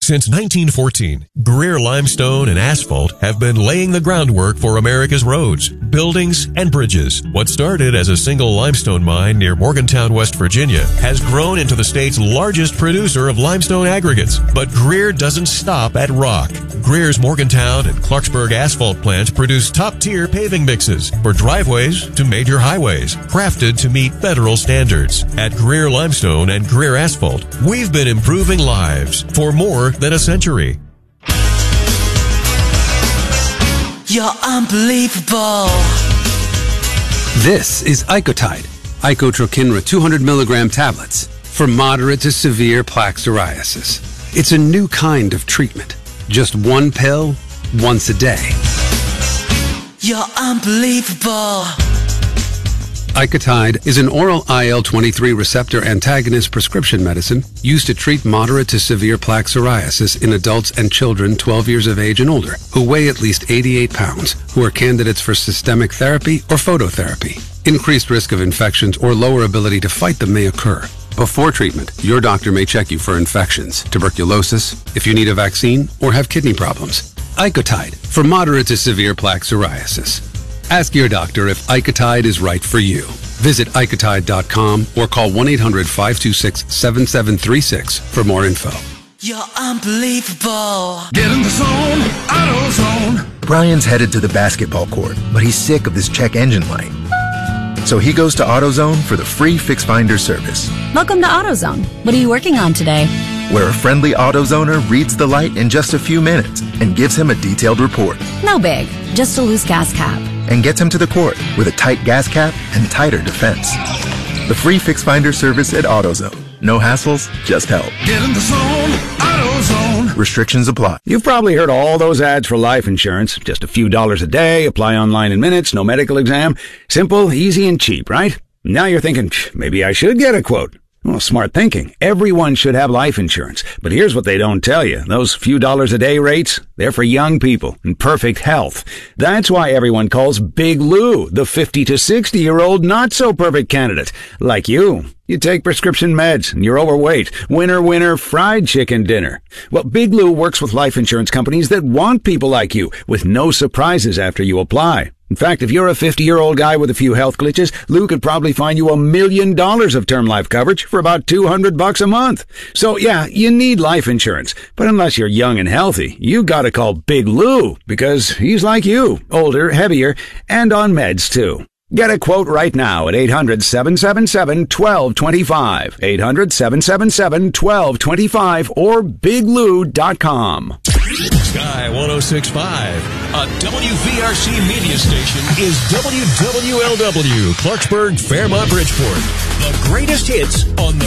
Since 1914, Greer Limestone and Asphalt have been laying the groundwork for America's roads, buildings, and bridges. What started as a single limestone mine near Morgantown, West Virginia, has grown into the state's largest producer of limestone aggregates. But Greer doesn't stop at rock. Greer's Morgantown and Clarksburg asphalt plants produce top-tier paving mixes for driveways to major highways, crafted to meet federal standards. At Greer Limestone and Greer Asphalt, we've been improving lives for more than a century. You're unbelievable. This is Icotide, Icotrokinra 200 milligram tablets for moderate to severe plaque psoriasis. It's a new kind of treatment. Just one pill, once a day. You're unbelievable. Icotide is an oral IL-23 receptor antagonist prescription medicine used to treat moderate to severe plaque psoriasis in adults and children 12 years of age and older who weigh at least 88 pounds, who are candidates for systemic therapy or phototherapy. Increased risk of infections or lower ability to fight them may occur. Before treatment, your doctor may check you for infections, tuberculosis, if you need a vaccine, or have kidney problems. Icotide for moderate to severe plaque psoriasis. Ask your doctor if Icotide is right for you. Visit Icotide.com or call 1-800-526-7736 for more info. You're unbelievable. Get in the zone, AutoZone. Brian's headed to the basketball court, but he's sick of this check engine light. So he goes to AutoZone for the free Fix Finder service. Welcome to AutoZone. What are you working on today? Where a friendly AutoZoner reads the light in just a few minutes and gives him a detailed report. No big, just a loose gas cap. And gets him to the court with a tight gas cap and tighter defense. The free Fix Finder service at AutoZone. No hassles, just help. Get in the zone, AutoZone. Restrictions apply. You've probably heard all those ads for life insurance. Just a few dollars a day, apply online in minutes, no medical exam. Simple, easy, and cheap, right? Now you're thinking, maybe I should get a quote. Well, smart thinking. Everyone should have life insurance. But here's what they don't tell you. Those few dollars a day rates, they're for young people in perfect health. That's why everyone calls Big Lou the 50 to 60-year-old not-so-perfect candidate. Like you. You take prescription meds and you're overweight. Winner, winner, fried chicken dinner. Well, Big Lou works with life insurance companies that want people like you with no surprises after you apply. In fact, if you're a 50-year-old guy with a few health glitches, Lou could probably find you $1 million of term life coverage for about $200 a month. So yeah, you need life insurance. But unless you're young and healthy, you gotta call Big Lou because he's like you, older, heavier, and on meds too. Get a quote right now at 800-777-1225. 800-777-1225 or biglou.com. Sky 106.5, a WVRC media station, is WWLW, Clarksburg, Fairmont, Bridgeport. The greatest hits on the